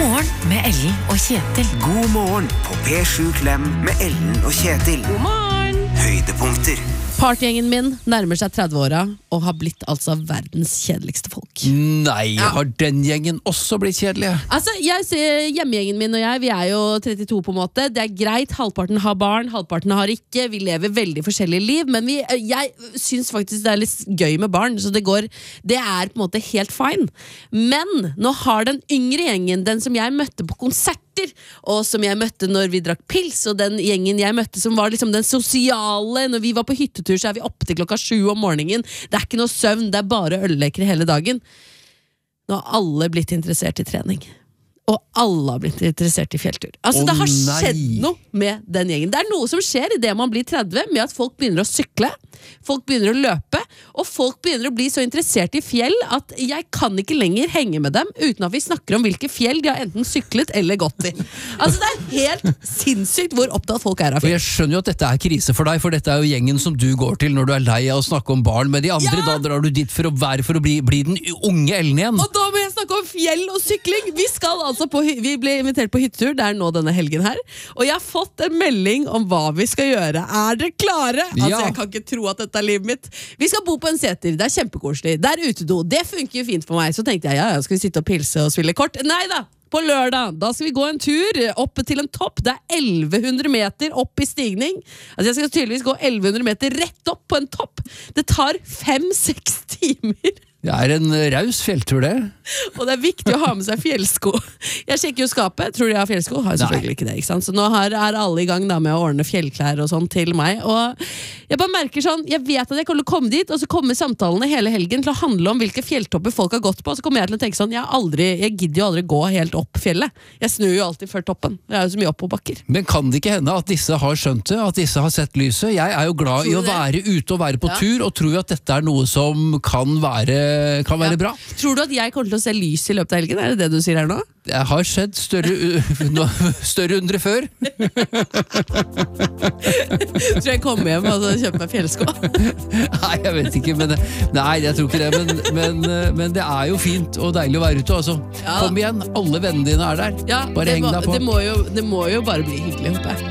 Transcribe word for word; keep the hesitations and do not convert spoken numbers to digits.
morgen med Ellen og Kjetil. God morgen på P sju Klem med Ellen og Kjetil. God morgen! Høydepunkter. Partygjengen min nærmer seg tretti-åra og har blitt altså verdens kjedeligste folk. Nei, Ja. har den gjengen også blitt kjedelige? Altså, jeg ser Hjemmegjengen min og jeg, vi er jo trettito på en måte. Det er greit, halvparten har barn, halvparten har ikke. Vi lever veldig forskjellige liv, men vi, jeg syns faktisk det er litt gøy med barn, så det går, det er på en måte helt fine. Men nå har den yngre gjengen, den som jeg møtte på konserter, og som jeg møtte når vi drakk pils, og den gjengen jeg møtte som var liksom den sosiale, når vi var på hyttetur så er vi oppe til klokka sju om morgenen, det er ikke noe søvn, det er bare ølleker hele dagen. Nå har alle blitt interessert i trening. Og alle har blitt interessert i fjelltur. Altså, Å, det har nei. skjedd noe med den gjengen. Det er noe som skjer i det man blir tretti, med at folk begynner å sykle, folk begynner å løpe, og folk begynner å bli så interessert i fjell at jeg kan ikke lenger henge med dem uten at vi snakker om hvilke fjell de har enten syklet eller gått i. Altså, det er helt sinnssykt hvor opptatt folk er av Og fjell. jeg skjønner jo at dette er krise for deg, for dette er jo gjengen som du går til når du er lei av å snakke om barn, men de andre Ja! da drar du dit for å være for å bli, bli den unge Ellen igjen. Og da må jeg snakke om fjell og sykling. Vi skal altså på, hy- vi ble invitert på hyttetur, det er nå denne helgen her. Og jeg har fått en melding om hva vi skal gjøre. Er dere klare? Altså, Ja. jeg kan ikke tro at dette er livet mitt. Vi skal bo på en seter, det er kjempekoselig. Det er utedo, det funker jo fint for meg. Så tenkte jeg, ja, ja, skal vi sitte og pilse og spille kort? Nei da! På lørdag, da skal vi gå en tur opp til en topp. Det er elleve hundre meter opp i stigning. Altså jeg skal tydeligvis gå elleve hundre meter rett opp på en topp. Det tar fem seks timer. Det er en raus fjelltur det. Og det er viktig å ha med seg fjellsko. Jeg sjekker jo skapet, tror de har fjellsko? Har jeg selvfølgelig ikke det, ikke sant? Så nå har, er alle i gang da med å ordne fjellklær og sånn til meg. Og jeg bare merker sånn, jeg vet at jeg kommer til å komme dit, og så kommer samtalene hele helgen til å handle om hvilke fjelltopper folk har gått på. Og så kommer jeg til å tenke sånn, jeg, har aldri, jeg gidder jo aldri gå helt opp fjellet. Jeg snur jo alltid før toppen. Det er jo så mye opp på bakker. Men kan det ikke hende at disse har skjønt det, at disse har sett lyset? Jeg er jo glad Tror i du å det? være ute og være på Ja. tur, og tror jo at dette er noe som kan være, kan være Ja. bra. Tror du at jeg kommer til å se lys i løpet av helgen? Er det det du sier her nå? Jeg har sett større, no, større undre før. Tror jeg kommer hjem og kjøper meg fjellsko. Nei, jeg vet ikke, men nei, jeg tror ikke det, men, men, men det er jo fint og deilig å være ute, altså. Ja. Kom igjen, alle vennene dine er der. Ja, Bare det heng må, deg på. det må, jo, det må jo bare bli hyggelig, håper jeg.